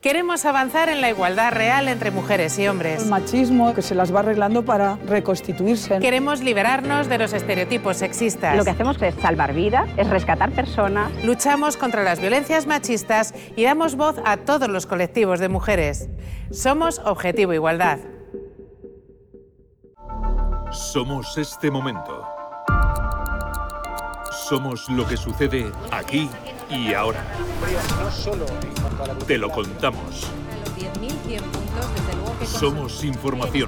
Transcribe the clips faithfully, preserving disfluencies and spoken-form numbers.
Queremos avanzar en la igualdad real entre mujeres y hombres. El machismo que se las va arreglando para reconstituirse. Queremos liberarnos de los estereotipos sexistas. Lo que hacemos es salvar vidas, es rescatar personas. Luchamos contra las violencias machistas y damos voz a todos los colectivos de mujeres. Somos Objetivo Igualdad. Somos este momento. Somos lo que sucede aquí y ahora. Te lo contamos. Somos información.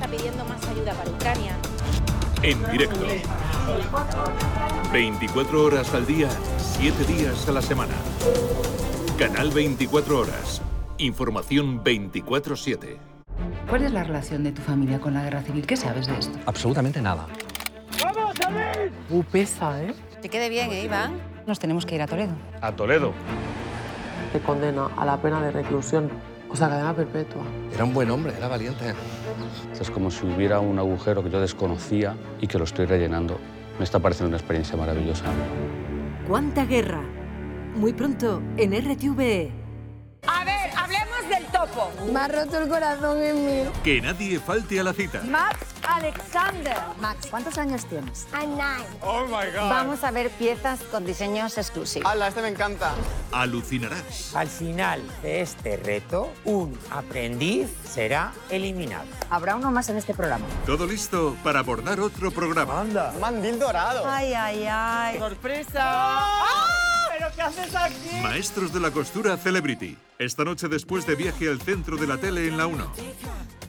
En directo. veinticuatro horas al día, siete días a la semana. Canal veinticuatro horas. Información veinticuatro siete. ¿Cuál es la relación de tu familia con la guerra civil? ¿Qué sabes de esto? Absolutamente nada. ¡Vamos, David! Uh, pesa, ¿eh? Que quede bien, ¿eh, Iván? Nos tenemos que ir a Toledo. ¿A Toledo? Te condena a la pena de reclusión, o sea, cadena perpetua. Era un buen hombre, era valiente. Es como si hubiera un agujero que yo desconocía y que lo estoy rellenando. Me está pareciendo una experiencia maravillosa. ¿Cuánta guerra? Muy pronto en R T V E. A ver, hablemos del topo. Me ha roto el corazón en mí. Que nadie falte a la cita. Max Alexander. Max, ¿cuántos años tienes? I'm nine. Oh my God. Vamos a ver piezas con diseños exclusivos. ¡Hala, este me encanta! Alucinarás. Al final de este reto, un aprendiz será eliminado. Habrá uno más en este programa. Todo listo para abordar otro programa. ¡Anda! ¡Mandil dorado! Ay, ay, ay. ¡Sorpresa! ¡Ah! ¿Pero qué haces aquí? Maestros de la costura Celebrity. Esta noche después de Viaje al centro de la tele en la uno.